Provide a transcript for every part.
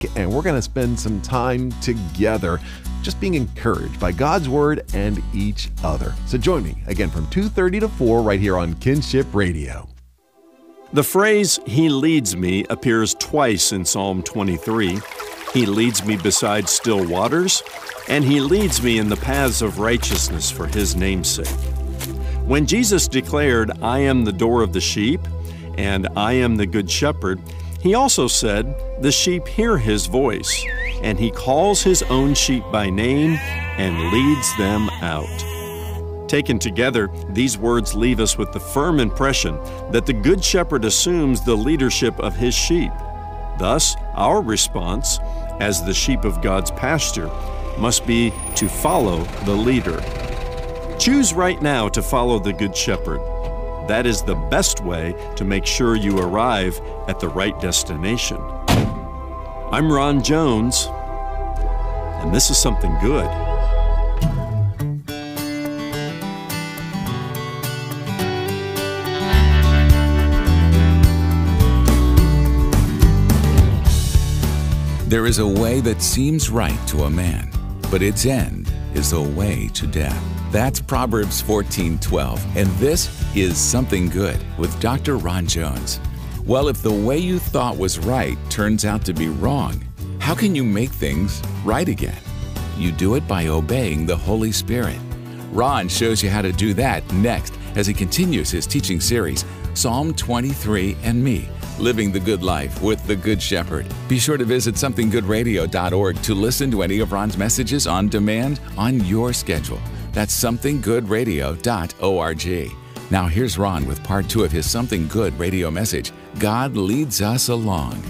and we're going to spend some time together just being encouraged by God's Word and each other. So join me again from 2:30 to 4 right here on Kinship Radio. The phrase, "He leads me," appears twice in Psalm 23. He leads me beside still waters, and He leads me in the paths of righteousness for His name's sake. When Jesus declared, "I am the door of the sheep," and "I am the good shepherd," He also said, "The sheep hear His voice, and He calls His own sheep by name and leads them out." Taken together, these words leave us with the firm impression that the Good Shepherd assumes the leadership of His sheep. Thus, our response, as the sheep of God's pasture, must be to follow the leader. Choose right now to follow the Good Shepherd. That is the best way to make sure you arrive at the right destination. I'm Ron Jones, and this is Something Good. There is a way that seems right to a man, but its end is a way to death. That's Proverbs 14:12, and this is Something Good with Dr. Ron Jones. Well, if the way you thought was right turns out to be wrong, how can you make things right again? You do it by obeying the Holy Spirit. Ron shows you how to do that next as he continues his teaching series, Psalm 23 and Me, Living the Good Life with the Good Shepherd. Be sure to visit somethinggoodradio.org to listen to any of Ron's messages on demand on your schedule. That's somethinggoodradio.org. Now here's Ron with part 2 of his Something Good radio message, God Leads Us Along.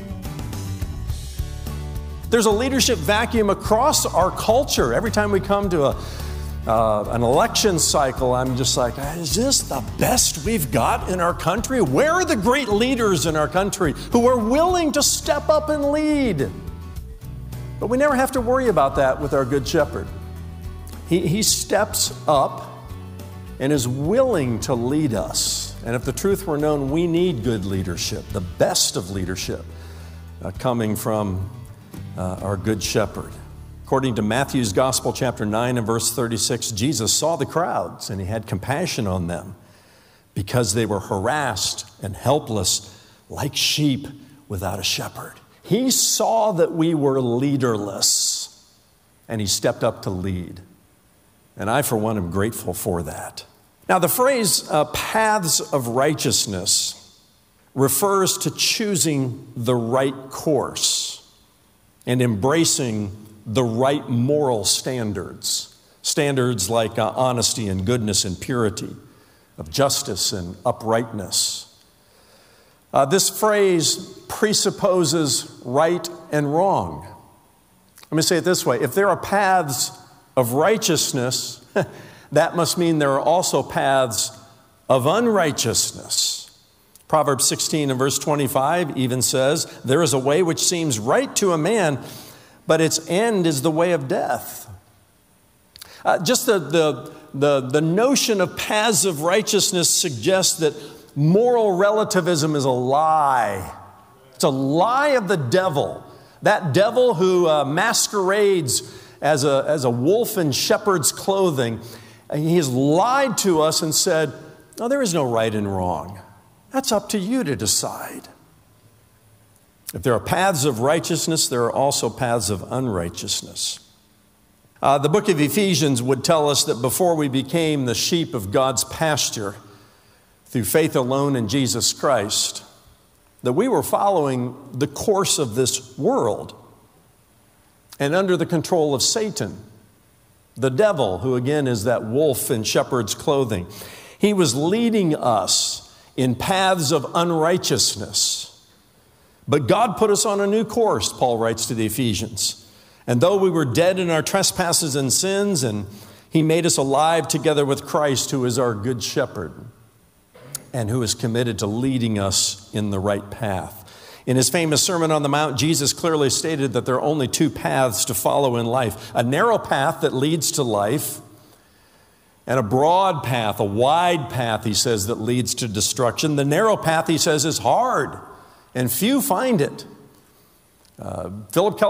There's a leadership vacuum across our culture. Every time we come to an election cycle, I'm just like, is this the best we've got in our country? Where are the great leaders in our country who are willing to step up and lead? But we never have to worry about that with our Good Shepherd. He steps up and is willing to lead us. And if the truth were known, we need good leadership, the best of leadership, coming from our Good Shepherd. According to Matthew's Gospel, chapter 9 and verse 36, Jesus saw the crowds and He had compassion on them because they were harassed and helpless like sheep without a shepherd. He saw that we were leaderless and He stepped up to lead. And I, for one, am grateful for that. Now, the phrase paths of righteousness refers to choosing the right course and embracing the right moral standards. Standards like honesty and goodness and purity, of justice and uprightness. This phrase presupposes right and wrong. Let me say it this way. If there are paths of righteousness, that must mean there are also paths of unrighteousness. Proverbs 16 and verse 25 even says, there is a way which seems right to a man, but its end is the way of death. Just the notion of paths of righteousness suggests that moral relativism is a lie. It's a lie of the devil. That devil who masquerades as a wolf in shepherd's clothing. He has lied to us and said, no, there is no right and wrong. That's up to you to decide. If there are paths of righteousness, there are also paths of unrighteousness. The book of Ephesians would tell us that before we became the sheep of God's pasture, through faith alone in Jesus Christ, that we were following the course of this world and under the control of Satan, the devil, who again is that wolf in shepherd's clothing. He was leading us in paths of unrighteousness. But God put us on a new course, Paul writes to the Ephesians. And though we were dead in our trespasses and sins, and He made us alive together with Christ, who is our good shepherd and who is committed to leading us in the right path. In His famous Sermon on the Mount, Jesus clearly stated that there are only two paths to follow in life. A narrow path that leads to life, and a broad path, a wide path, He says, that leads to destruction. The narrow path, He says, is hard, and few find it. Philip Keller